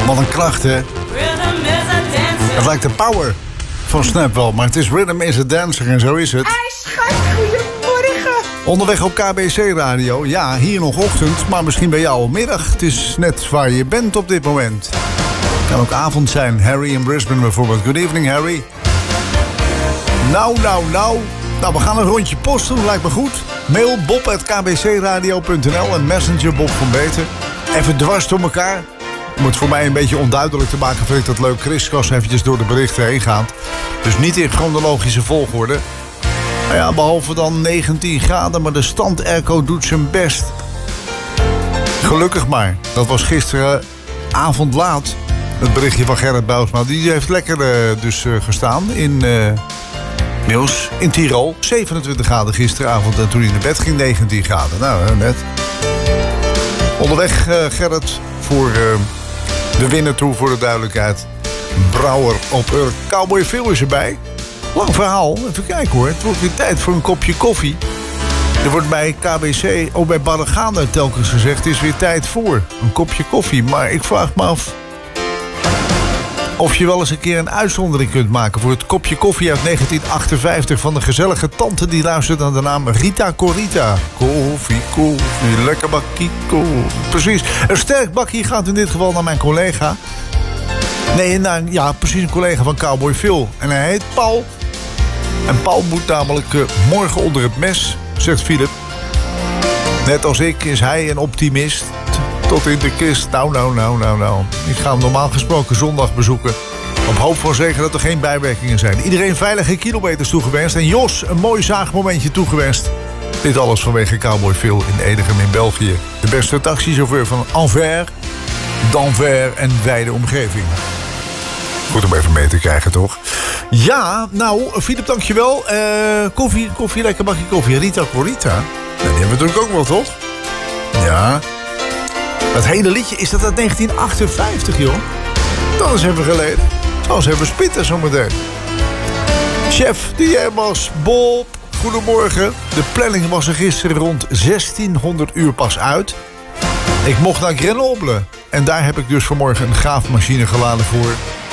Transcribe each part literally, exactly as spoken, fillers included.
Wat een klacht, hè? Het lijkt de power van Snap wel, maar het is Rhythm is a Dancer en zo is het. Hey schat, goedemorgen. Onderweg op K B C Radio. Ja, hier nog ochtend, maar misschien bij jou al middag. Het is net waar je bent op dit moment. Het kan ook avond zijn. Harry in Brisbane bijvoorbeeld. Good evening, Harry. Nou, nou, nou. Nou, we gaan een rondje post doen, lijkt me goed. Mail bob at k b c radio punt n l en Messenger Bob van Beter. Even dwars door elkaar. Om het voor mij een beetje onduidelijk te maken, vind ik dat leuk. Kriskras eventjes door de berichten heen gaat. Dus niet in chronologische volgorde. Nou ja, behalve dan negentien graden, maar de stand-airco doet zijn best. Gelukkig maar. Dat was gisteravond laat. Het berichtje van Gerrit Buisma. Die heeft lekker uh, dus uh, gestaan in... Uh, Niels, in Tirol, zevenentwintig graden gisteravond en toen hij naar bed ging negentien graden. Nou, net. Onderweg, uh, Gerrit, voor uh, de winnaar toe, voor de duidelijkheid. Brouwer op Urk. Cowboy Phil is erbij. Lang verhaal, even kijken hoor. Het wordt weer tijd voor een kopje koffie. Er wordt bij K B C, ook bij Barragana telkens gezegd... het is weer tijd voor een kopje koffie. Maar ik vraag me af... of je wel eens een keer een uitzondering kunt maken... voor het kopje koffie uit negentien achtenvijftig... van de gezellige tante die luistert naar de naam Rita Corita. Koffie, koffie, lekker bakkie koffie. Precies, een sterk bakkie gaat in dit geval naar mijn collega. Nee, nou, ja, precies een collega van Cowboy Phil. En hij heet Paul. En Paul moet namelijk uh, morgen onder het mes, zegt Philip. Net als ik is hij een optimist... tot in de kist. Nou, nou, nou, nou, nou. Ik ga hem normaal gesproken zondag bezoeken. Op hoop van zeker dat er geen bijwerkingen zijn. Iedereen veilige kilometers toegewenst. En Jos een mooi zaagmomentje toegewenst. Dit alles vanwege Cowboy Phil in Edegem in België. De beste taxichauffeur van Anvers, d'Anvers en wijde omgeving. Goed om even mee te krijgen, toch? Ja, nou, Philip, dankjewel. Uh, koffie, koffie, lekker bakje koffie. Rita Corita. Nou, die hebben we natuurlijk ook wel, toch? Ja. Dat hele liedje, is dat uit negentien achtenvijftig, joh? Dat is even geleden. Zal eens even spitten zometeen. Chef, die jij was, Bob, goedemorgen. De planning was er gisteren rond zestienhonderd uur pas uit. Ik mocht naar Grenoble. En daar heb ik dus vanmorgen een graafmachine geladen voor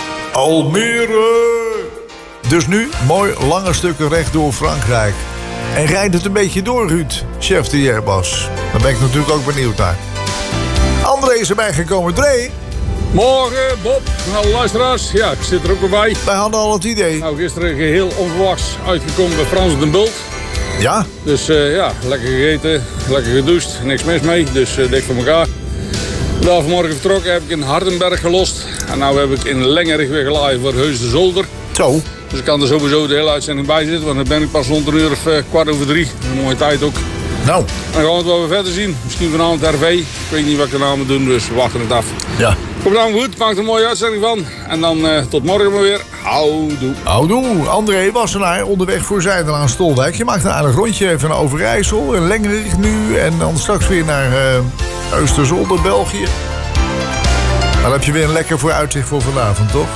Almere. Dus nu mooi lange stukken recht door Frankrijk. En rijd het een beetje door, Ruud, chef die jij was. Daar ben ik natuurlijk ook benieuwd naar. André is erbij gekomen. Dre. Morgen, Bob. Nou, luisteraars. Ja, ik zit er ook weer bij. Wij hadden al het idee. Nou, gisteren geheel onverwachts uitgekomen bij Frans den Bult. Ja? Dus uh, ja, lekker gegeten, lekker gedoucht. Niks mis mee, dus uh, dik voor elkaar. Daar vanmorgen vertrokken heb ik in Hardenberg gelost. En nu heb ik in Lengerig weer geladen voor Heus de Zolder. Zo. Dus ik kan er sowieso de hele uitzending bij zitten. Want dan ben ik pas rond een uur of uh, kwart over drie. Een mooie tijd ook. Nou. Dan gaan we het wel weer verder zien. Misschien vanavond R V. Ik weet niet wat ik daarna moet doen, dus we wachten het af. Ja. Komt dan goed, maak er een mooie uitzending van. En dan uh, tot morgen maar weer. Houdoe. Houdoe. André Wassenaar onderweg voor Zijden aan Stoldijk. Je maakt een aardig rondje even naar Overijssel. En Lengerig nu. En dan straks weer naar uh, Oosterzolder, België. Maar dan heb je weer een lekker vooruitzicht voor vanavond, toch?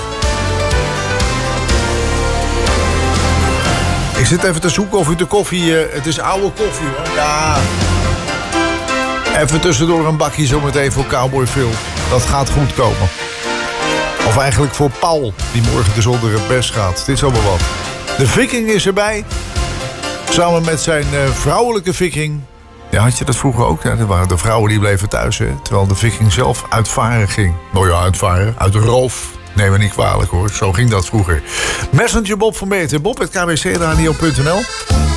Ik zit even te zoeken of u de koffie... Uh, het is oude koffie, hoor. Ja. Even tussendoor een bakje zometeen voor Cowboy Phil. Dat gaat goed komen. Of eigenlijk voor Paul, die morgen dus onder het best gaat. Dit is allemaal wat. De Viking is erbij. Samen met zijn uh, vrouwelijke Viking. Ja, had je dat vroeger ook? Ja, dat waren de vrouwen die bleven thuis, hè? Terwijl de Viking zelf uitvaren ging. Nou ja, uitvaren. Uit de roof. Neem me niet kwalijk, hoor. Zo ging dat vroeger. Messenger Bob van Beter. Bob at k b c radio punt n l.